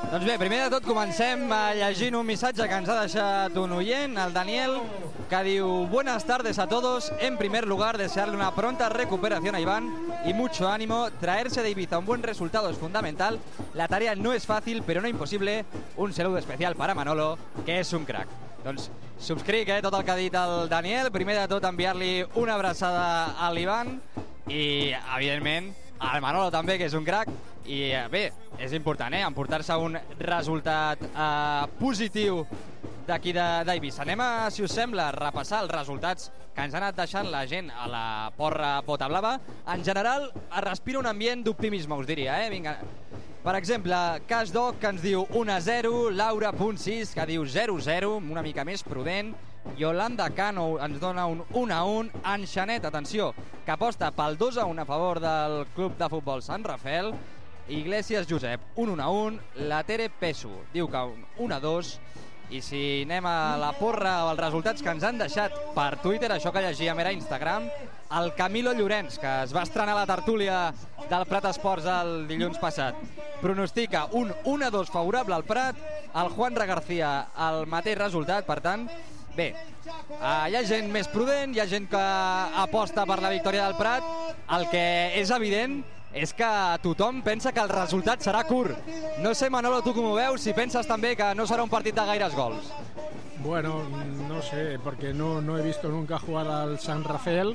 Doncs bé, primer de tot comencem llegint un missatge que ens ha deixat un oient, el Daniel, que diu: Buenas tardes a todos, en primer lugar desearle una pronta recuperación a Iván y mucho ánimo, traerse de Ibiza un buen resultado es fundamental, la tarea no es fácil pero no imposible, un saludo especial para Manolo, que és un crack. Doncs subscric tot el que ha dit el Daniel, primer de tot enviar-li una abraçada a l'Ivan i, evidentment, al Manolo també, que és un crack. I bé, és important, emportar-se un resultat positiu d'aquí d'Eivissa. Anem a, si us sembla, repassar els resultats que ens ha anat deixant la gent a la porra Potablava. En general, es respira un ambient d'optimisme, us diria, vinga. Per exemple, Cas Doc, que ens diu 1-0, Laura.6, que diu 0-0, una mica més prudent, Yolanda Cano ens dona un 1-1, Enxanet, atenció, que aposta pel 2-1 a favor del Club de Futbol Sant Rafael, Iglesias Josep, 1-1, la Tere Pesu diu que un 1-2, i si anem a la porra o els resultats que ens han deixat per Twitter, això que llegíem era Instagram, el Camilo Llorenç, que es va estrenar a la tertúlia del Prat Esports el dilluns passat, pronostica un 1-2 favorable al Prat, el Juanra García el mateix resultat, per tant, bé, hi ha gent més prudent, hi ha gent que aposta per la victòria del Prat, el que és evident és que tothom pensa que el resultat serà curt. No sé, Manolo, tu com ho veus, si penses també que no serà un partit de gaires gols. Bueno, no sé, porque no he visto nunca jugar al San Rafael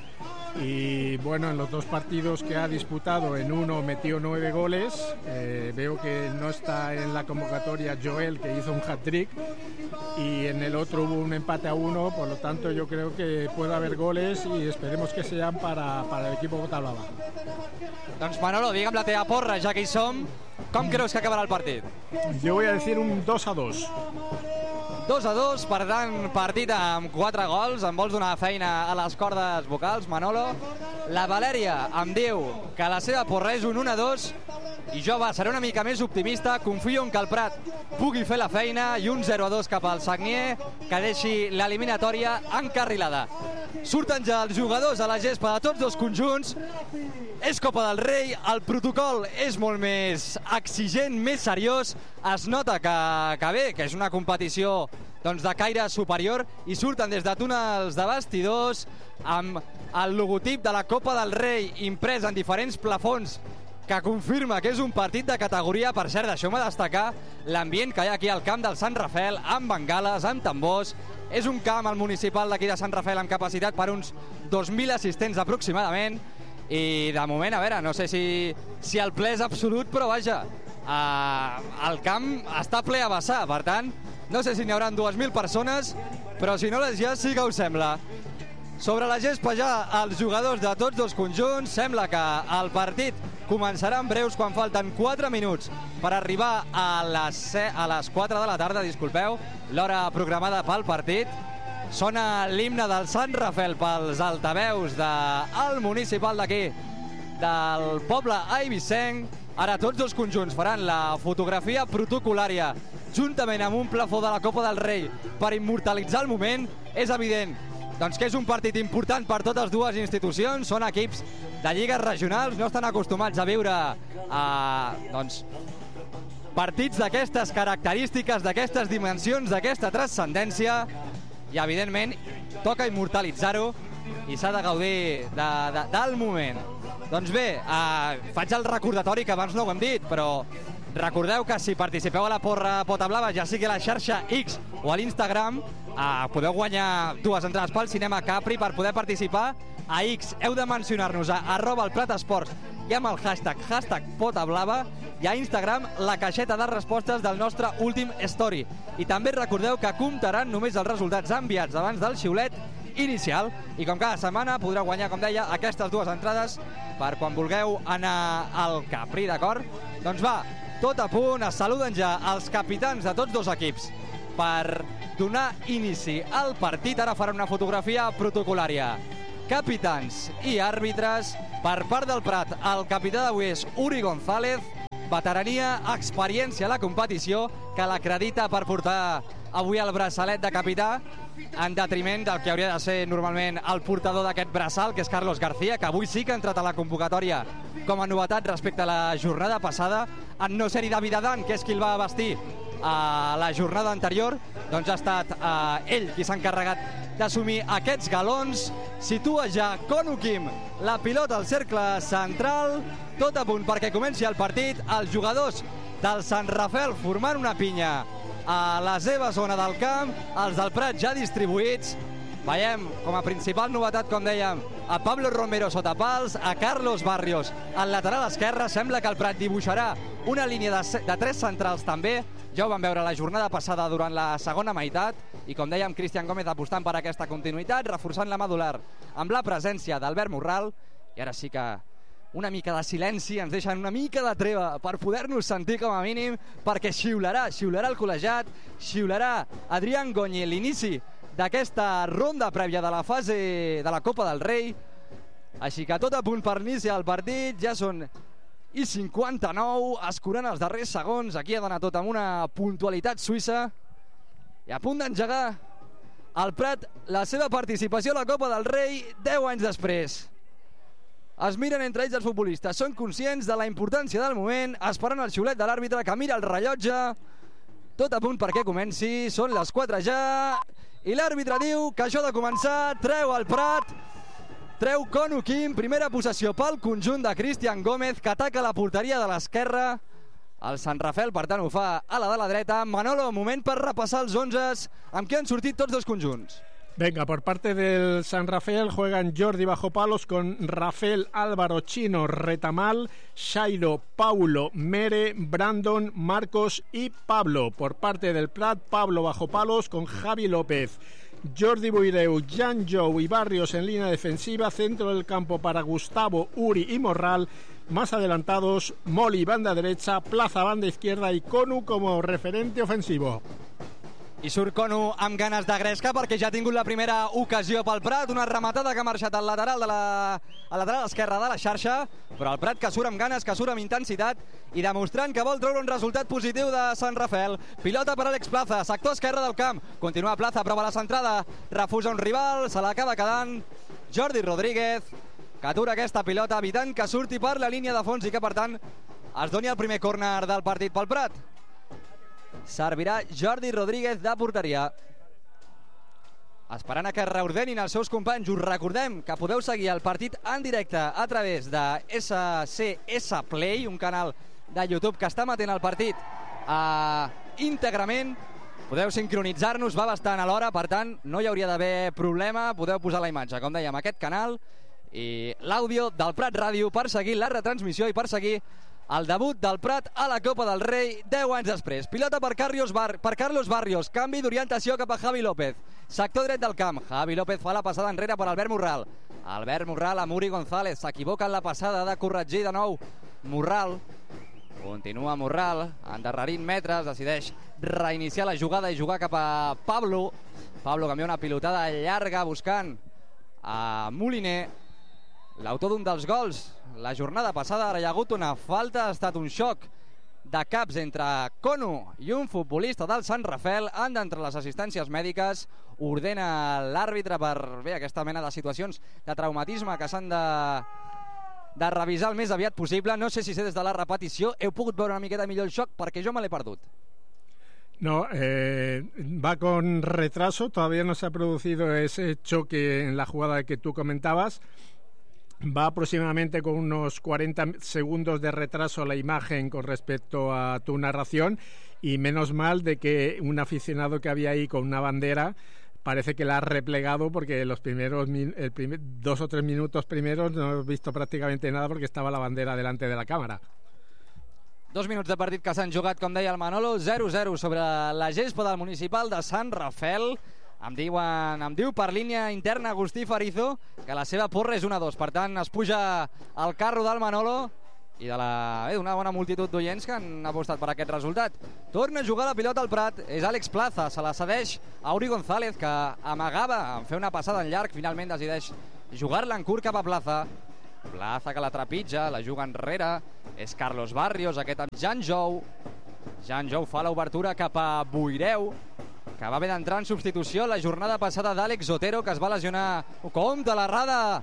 y bueno, en los dos partidos que ha disputado, en uno metió 9 goles, veo que no está en la convocatoria Joel, que hizo un hat-trick, y en el otro hubo un empate a 1, por lo tanto yo creo que puede haber goles y esperemos que sean para el equipo Potablava. Doncs Manolo, digue'm la teva porra, ja que hi som, com creus que acabarà el partit? Yo voy a decir un 2-2. 2-2, per tant, partit amb 4 gols. Em vols donar feina a les cordes vocals, Manolo? La Valèria em diu que la seva porra és un 1-2 i jo seré una mica més optimista. Confio en que el Prat pugui fer la feina i un 0-2 cap al Sagnier, que deixi l'eliminatòria encarrilada. Surten ja els jugadors a la gespa de tots dos conjunts. És Copa del Rei, el protocol és molt més exigent, més seriós. Es nota que bé, que és una competició de caire superior, i surten des de túnels de vestidors amb el logotip de la Copa del Rei imprès en diferents plafons, que confirma que és un partit de categoria. Per cert, deixeu-me destacar l'ambient que hi ha aquí al camp del Sant Rafael, amb bengales, amb tambors. És un camp, el municipal d'aquí de Sant Rafael, amb capacitat per uns 2.000 assistents aproximadament, i de moment, a veure, no sé si el ple és absolut, però vaja, el camp està ple a vessar, per tant, no sé si n'hi haurà 2.000 persones, però si no les ja sí que us sembla. Sobre la gespa ja els jugadors de tots dos conjunts. Sembla que el partit començarà en breus, quan falten 4 minuts per arribar a les 4 de la tarda, disculpeu, l'hora programada pel partit. Sona l'himne del Sant Rafael pels altaveus del municipal d'aquí, del poble eivissenc. Ara tots dos conjunts faran la fotografia protocolària juntament amb un plafó de la Copa del Rei per immortalitzar el moment. És evident que és un partit important per totes dues institucions. Són equips de lligues regionals, no estan acostumats a viure partits d'aquestes característiques, d'aquestes dimensions, d'aquesta transcendència, i evidentment toca immortalitzar-ho i s'ha de gaudir del moment. Doncs bé, faig el recordatori, que abans no ho hem dit, però recordeu que si participeu a la porra Potablava, ja sigui a la xarxa X o a l'Instagram, podeu guanyar 2 entrades pel cinema Capri. Per poder participar a X heu de mencionar-nos a @elPratEsports i amb el hashtag Potablava, i a Instagram la caixeta de respostes del nostre últim story. I també recordeu que comptaran només els resultats enviats abans del xiulet inicial, i com cada setmana podreu guanyar, com deia, aquestes 2 entrades per quan vulgueu anar al Capri, d'acord? Doncs va, tot a punt, es saluden ja els capitans de tots dos equips per donar inici al partit. Ara faran una fotografia protocolària. Capitans i àrbitres. Per part del Prat, el capità d'avui és Uri González, veterania, experiència a la competició, que l'acredita per portar avui el braçalet de capità, en detriment del que hauria de ser normalment el portador d'aquest braçal, que és Carlos García, que avui sí que ha entrat a la convocatòria com a novetat respecte a la jornada passada. en no ser-hi David Adan, que és qui el va vestir a la jornada anterior, doncs ha estat ell qui s'ha encarregat d'assumir aquests galons. Situa ja Konu Kim la pilota al cercle central, tot a punt perquè comenci el partit. Els jugadors del Sant Rafel formant una pinya a la seva zona del camp, els del Prat ja distribuïts. Veiem com a principal novetat, com dèiem, a Pablo Romero sota pals, a Carlos Barrios al lateral esquerre. Sembla que el Prat dibuixarà una línia de 3 centrals també. Ja ho vam veure la jornada passada durant la segona meitat i, com dèiem, Cristian Gómez apostant per aquesta continuïtat, reforçant la medular amb la presència d'Albert Morral. I ara sí que una mica de silenci, ens deixen una mica de treva per poder-nos sentir com a mínim, perquè xiularà el col·legiat, xiularà Adrián Goñi l'inici d'aquesta ronda prèvia de la fase de la Copa del Rei. Així que tot a punt per iniciar el partit. Ja són i 59, escurant els darrers segons. Aquí ha d'anar tot amb una puntualitat suïssa. I a punt d'engegar el Prat la seva participació a la Copa del Rei 10 anys després. Es miren entre ells els futbolistes, són conscients de la importància del moment, esperant el xiulet de l'àrbitre que mira el rellotge. Tot a punt perquè comenci, són les 4 ja, i l'àrbitre diu que això ha de començar. Treu el Prat, treu Konu Kim, primera possessió pel conjunt de Cristian Gómez, que ataca la porteria de l'esquerra. El Sant Rafel, per tant, ho fa a la de la dreta. Manolo, moment per repassar els 11 amb què han sortit tots dos conjunts. Venga, por parte del San Rafael juegan Jordi bajo palos con Rafael, Álvaro, Chino, Retamal, Shairo, Paulo, Mere, Brandon, Marcos y Pablo. Por parte del Prat, Pablo bajo palos con Javi López, Jordi Buireu, Jan Jou y Barrios en línea defensiva, centro del campo para Gustavo, Uri y Morral. Más adelantados, Moli, banda derecha, Plaza, banda izquierda y Konu como referente ofensivo. I surt Konu amb ganes de gresca perquè ja ha tingut la primera ocasió pel Prat, una rematada que ha marxat al lateral esquerre de la xarxa, però el Prat que surt amb ganes, que surt amb intensitat i demostrant que vol treure un resultat positiu de Sant Rafel. Pilota per Àlex Plaza, sector esquerre del camp, continua Plaza, prova la centrada, refusa un rival, se l'acaba quedant Jordi Rodríguez, que atura aquesta pilota evitant que surti per la línia de fons i que per tant es doni el primer córner del partit pel Prat. Servirà Jordi Rodríguez de porteria, esperant a que reordenin els seus companys. Us recordem que podeu seguir el partit en directe a través de SCS Play, un canal de YouTube que està emetent el partit íntegrament. Podeu sincronitzar-nos, va bastant a l'hora, per tant no hi hauria d'haver problema. Podeu posar la imatge, com dèiem, aquest canal i l'àudio del Prat Ràdio per seguir la retransmissió i per seguir el debut del Prat a la Copa del Rei 10 anys després. Pilota per Carlos Barrios, canvi d'orientació cap a Javi López, sector dret del camp. Javi López fa la passada enrere per Albert Morral. Albert Morral amb Uri González, s'equivoca en la passada, ha de corregir de nou Morral. Continua Morral, endarrerint metres, decideix reiniciar la jugada i jugar cap a Pablo. Pablo canvia una pilotada llarga buscant a Moliner, l'autor d'un dels gols la jornada passada. Ara hi ha hagut una falta, ha estat un xoc de caps entre Konu i un futbolista del Sant Rafel. Han d'entrar les assistències mèdiques, ordena l'àrbitre per aquesta mena de situacions de traumatisme que s'han de revisar el més aviat possible. No sé si des de la repetició heu pogut veure una miqueta millor el xoc, perquè jo me l'he perdut. No, va con retraso, todavía no se ha producido ese choque en la jugada que tú comentabas. Va aproximadamente con unos 40 segundos de retraso la imagen con respecto a tu narración, y menos mal de que un aficionado que había ahí con una bandera parece que la ha replegado, porque los primeros 2 o 3 minutos primeros no he visto prácticamente nada porque estaba la bandera delante de la cámara. 2 minuts de partit que s'han jugat, com deia el Manolo, 0-0 sobre la gespa del Municipal de Sant Rafel. Em diu per línia interna Agustí Farizo que la seva porra és 1-2. Per tant, es puja al carro del Manolo i d'una bona multitud d'oients que han apostat per aquest resultat. Torna a jugar la pilota al Prat, és Àlex Plaza, se la cedeix a Uri González, que amagava en fer una passada en llarg, finalment decideix jugar-la en curt cap a Plaza. Plaza que la trepitja, la juga enrere, és Carlos Barrios, aquest amb Jan Jou. Jan Jou fa l'obertura cap a Buireu, que va haver d'entrar en substitució la jornada passada d'Àlex Otero, que es va lesionar. Compte l'errada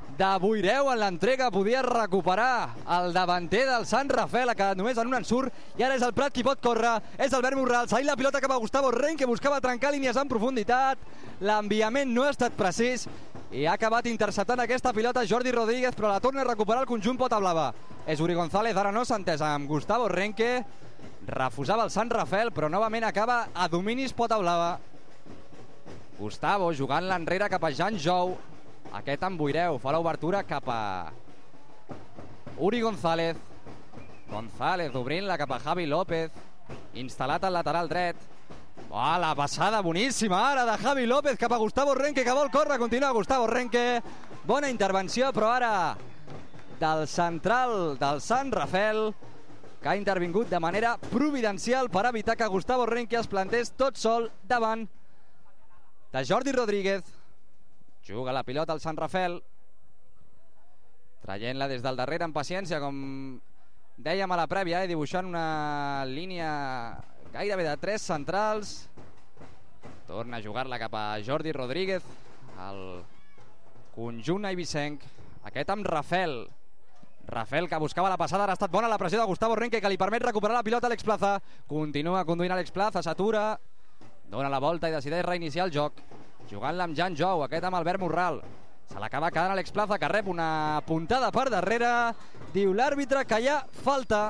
de Buireu en l'entrega, podia recuperar el davanter del Sant Rafel, ha quedat només en un ensurt, i ara és el Prat qui pot córrer, és Albert Morral, seguint la pilota cap a Gustavo Ren, que buscava trencar línies en profunditat, l'enviament no ha estat precís, i ha acabat interceptant aquesta pilota Jordi Rodríguez, però la torna a recuperar el conjunt Pota Blava. És Uri González, ara no s'ha entès amb Gustavo Renque, refusava el Sant Rafel, però novament acaba a dominis Pota Blava. Gustavo jugant l'enrere cap a Jan Jou, aquest amb Buireu, fa l'obertura cap a Uri González. González obrint-la cap a Javi López, instal·lat al lateral dret. La passada boníssima ara de Javi López cap a Gustavo Renque, que vol córrer, continua Gustavo Renque. Bona intervenció, però ara del central del Sant Rafel, que ha intervingut de manera providencial per evitar que Gustavo Renque es plantés tot sol davant de Jordi Rodríguez. Juga la pilota al Sant Rafel, traient-la des del darrere amb paciència, com dèiem a la prèvia, dibuixant una línia gairebé de 3 centrals. Torna a jugar-la cap a Jordi Rodríguez, el conjunt eivissenc, aquest amb Rafel, que buscava la passada. Ara ha estat bona la pressió de Gustavo Renque, que li permet recuperar la pilota a Àlex Plaza. Continua conduint Àlex Plaza, s'atura, dona la volta i decideix reiniciar el joc, jugant-la amb Jan Jou, aquest amb Albert Morral. Se l'acaba quedant Àlex Plaza, que rep una puntada per darrere. Diu l'àrbitre que hi ha falta,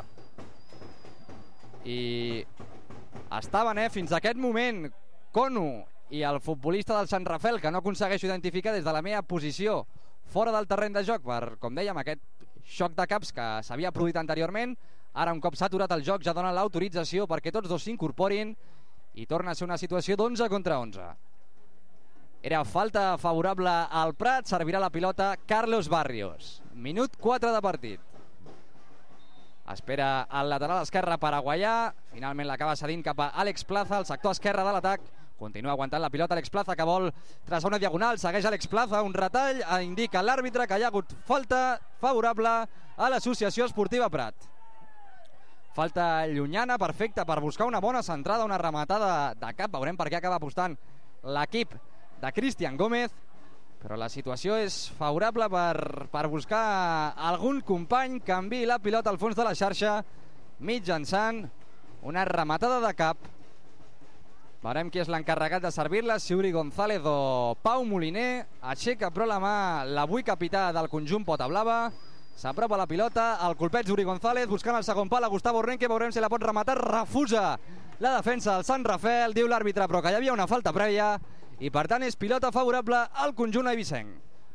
i estaven fins a aquest moment Conu i el futbolista del Sant Rafel, que no aconsegueixo identificar des de la meva posició fora del terreny de joc per, com dèiem, aquest xoc de caps que s'havia produït anteriorment. Ara, un cop s'ha aturat el joc, ja donen l'autorització perquè tots dos s'incorporin i torna a ser una situació d'11 contra 11. Era falta favorable al Prat, servirà la pilota Carlos Barrios. Minut 4 de partit. Espera el lateral esquerre paraguaià, finalment l'acaba cedint cap a Àlex Plaza, el sector esquerre de l'atac. Continua aguantant la pilota Àlex Plaza, que vol traçar una diagonal, segueix Àlex Plaza, un retall, indica l'àrbitre que hi ha hagut falta favorable a l'Associació Esportiva Prat. Falta llunyana, perfecta per buscar una bona centrada, una rematada de cap. Veurem per què acaba apostant l'equip de Cristian Gómez, però la situació és favorable per buscar algun company que enviï la pilota al fons de la xarxa mitjançant una rematada de cap. Veurem qui és l'encarregat de servir-la, si Uri González o Pau Moliner. Aixeca però la mà l'avui capità del conjunt Pota Blava, s'apropa la pilota, el colpeig Uri González buscant el segon pal a Gustavo Renque, veurem si la pot rematar, refusa la defensa del Sant Rafel, diu l'àrbitre però que hi havia una falta prèvia i per tant és pilota favorable al conjunt eivissenc.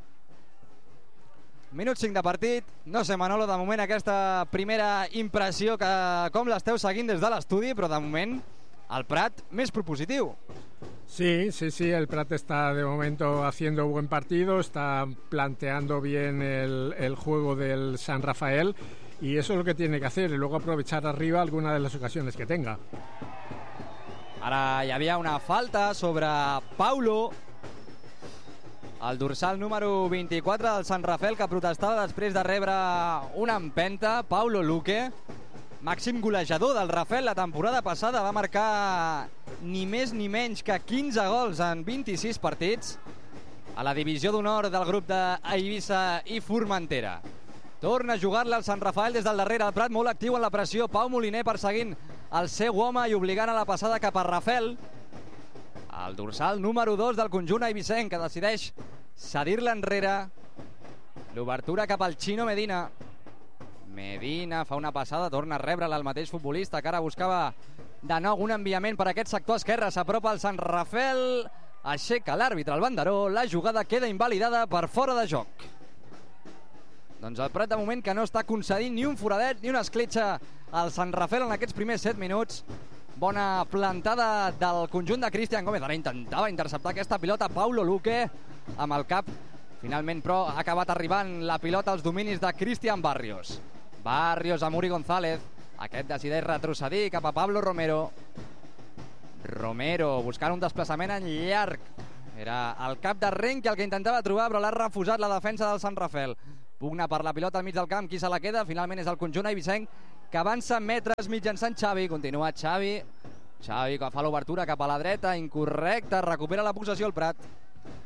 Minut 5 de partit. No sé, Manolo, de moment aquesta primera impressió, que com l'esteu seguint des de l'estudi, però de moment el Prat més propositiu. Sí, el Prat está de momento haciendo buen partido, está planteando bien el juego del San Rafael, y eso es lo que tiene que hacer, y luego aprovechar arriba alguna de las ocasiones que tenga. Ara hi havia una falta sobre Paulo, el dorsal número 24 del Sant Rafel, que protestava després de rebre una empenta. Paulo Luque, màxim golejador del Rafel la temporada passada, va marcar ni més ni menys que 15 gols en 26 partits a la divisió d'honor del grup d'Eivissa i Formentera. Torna a jugar-la el Sant Rafael des del darrere, el Prat molt actiu en la pressió, Pau Moliner perseguint el seu home i obligant a la passada cap a Rafel, el dorsal número 2 del conjunt eivissenc, que decideix cedir-la enrere. L'obertura cap al Chino Medina. Medina fa una passada, torna a rebre-la el mateix futbolista, que ara buscava de nou un enviament per aquest sector esquerre. S'apropa el Sant Rafel, aixeca l'àrbitre al banderó, la jugada queda invalidada per fora de joc. Doncs el Prat de moment que no està concedint ni un foradet ni una escletxa al Sant Rafel en aquests primers 7 minuts. Bona plantada del conjunt de Cristian Gómez. Ara intentava interceptar aquesta pilota Paulo Luque amb el cap. Finalment, però, ha acabat arribant la pilota als dominis de Cristian Barrios. Barrios amb Uri González. Aquest decideix retrocedir cap a Pablo Romero. Romero buscant un desplaçament en llarg. Era el cap de Renque el que intentava trobar, però l'ha refusat la defensa del Sant Rafel. Pugna per la pilota al mig del camp, qui se la queda? Finalment és el conjunt eivissenc, que avança metres mitjançant Xavi. Continua Xavi que fa l'obertura cap a la dreta, incorrecte, recupera la possessió el Prat.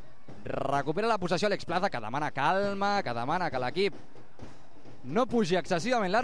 Recupera la possessió Àlex Plaza, que demana calma, que demana que l'equip no pugi excessivament